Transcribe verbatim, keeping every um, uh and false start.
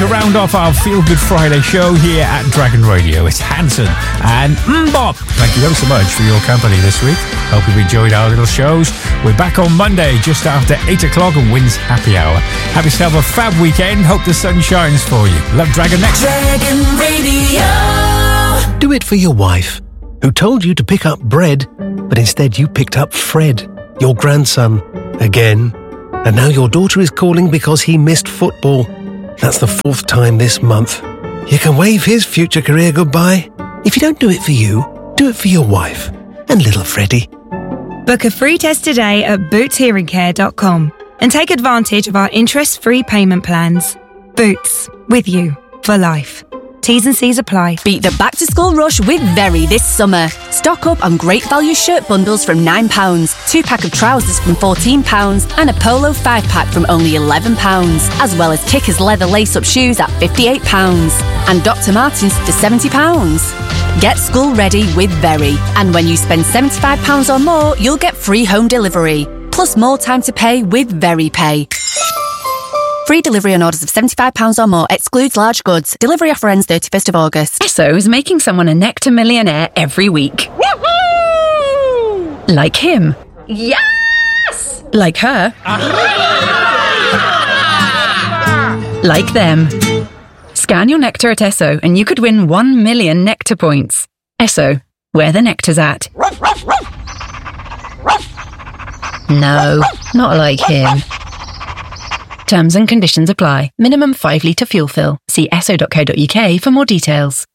to round off our Feel Good Friday show here at Dragon Radio. It's Hanson and Mbop. Thank you ever so much for your company this week. Hope you've enjoyed our little shows. We're back on Monday just after eight o'clock on Wins Happy Hour. Have yourself a fab weekend. Hope the sun shines for you. Love Dragon next. Dragon Radio. Do it for your wife, who told you to pick up bread, but instead you picked up Fred, your grandson, again. And now your daughter is calling because he missed football. That's the fourth time this month. You can wave his future career goodbye. If you don't do it for you, do it for your wife and little Freddie. Book a free test today at boots hearing care dot com and take advantage of our interest-free payment plans. Boots, with you for life. T's and C's apply. Beat the back-to-school rush with Very this summer. Stock up on great value shirt bundles from nine pounds, two-pack of trousers from fourteen pounds and a polo five-pack from only eleven pounds, as well as Kickers leather lace-up shoes at fifty-eight pounds and Doctor Martens for seventy pounds. Get school ready with Very, and when you spend seventy-five pounds or more, you'll get free home delivery, plus more time to pay with Very Pay. Free delivery on orders of seventy-five pounds or more. Excludes large goods. Delivery offer ends thirty-first of August. Esso is making someone a Nectar millionaire every week. Woohoo! Like him. Yes! Like her. Like them. Scan your Nectar at Esso and you could win one million Nectar points. Esso, where the Nectar's at. No, not like him. Terms and conditions apply. Minimum five litre fuel fill. See esso dot co dot uk for more details.